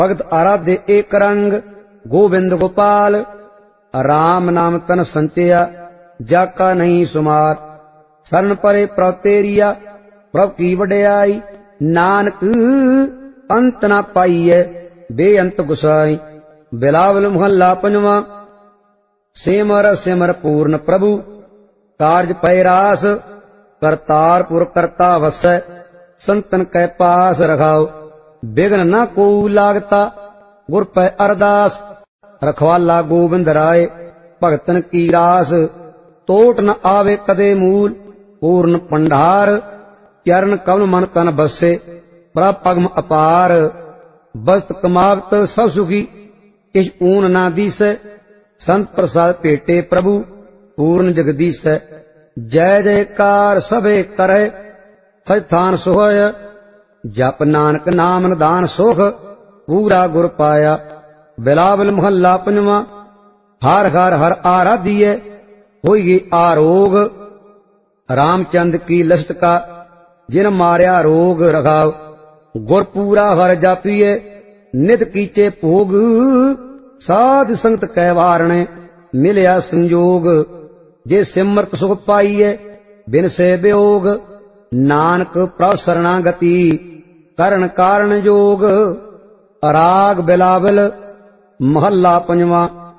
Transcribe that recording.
भगत आराधे एक रंग, गोविंद गोपाल। राम नाम तन संचया, जाका नहीं सुमार। शरण परे प्रभ तेरिया, प्रभ की वड्याई। नानक अंत ना पाईए, बेअंत गुसाई। बिलावल महला पंजवा। सिमर सिमर पूर्ण प्रभु, कार्य पैरास। करतारपुर करता वसै, संतन कै पास रखाओ। बिघ्न न को लागता, गुर पै अरदास। रखवाला गोविंद राय, भगतन की रास। टोट न आवे कदे मूल, पूर्ण पंडार। चरण कमल मन तन बसे, प्रभ पगम अपार। बस्त कमावत सब सुखी, किछ ऊन ना दीसै। संत प्रसाद भेटे प्रभु, पूर्ण जगदीसै। जय जयकार सभे करे, सच थान सोहय। जप नानक नाम निदान सुख, पूरा गुर पाया। बिलावल महला पंजवा। हर हर हर आराधिए, होइए आरोग। रामचंद की लसत का, जिन मारया रोग रखाव। गुर पूरा हर जापिए, नित कीचे भोग। साध संगत कै वारणे, मिलया संजोग। जे सिमरत सुख पाइए, बिन से वियोग। नानक प्रभ शरणागति, करण कारण जोग। राग बिलावल महला पंजवा।